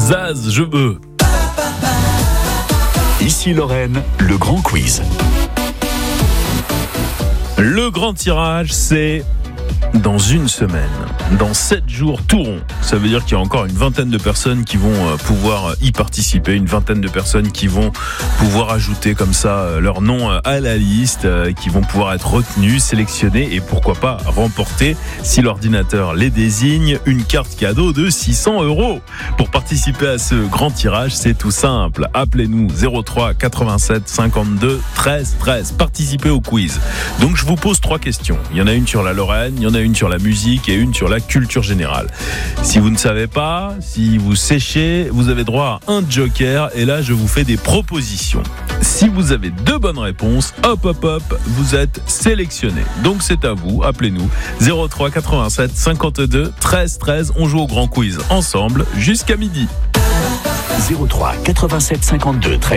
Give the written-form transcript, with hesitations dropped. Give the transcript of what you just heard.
Zaz, je veux. Ici Lorraine, le grand quiz. Le grand tirage, c'est dans une semaine, dans 7 jours tout rond. Ça veut dire qu'il y a encore une vingtaine de personnes qui vont pouvoir y participer, une vingtaine de personnes qui vont pouvoir ajouter comme ça leur nom à la liste, qui vont pouvoir être retenues, sélectionnées et pourquoi pas remporter, si l'ordinateur les désigne, une carte cadeau de 600 €. Pour participer à ce grand tirage, c'est tout simple. Appelez-nous 03 87 52 13 13. Participez au quiz. Donc je vous pose 3 questions. Il y en a une sur la Lorraine, il y en a une sur la musique et une sur la culture générale. Si vous ne savez pas, si vous séchez, vous avez droit à un joker et là je vous fais des propositions. Si vous avez 2 bonnes réponses, hop, vous êtes sélectionné. Donc c'est à vous, appelez-nous 03 87 52 13 13. On joue au grand quiz ensemble jusqu'à midi. 03 87 52 13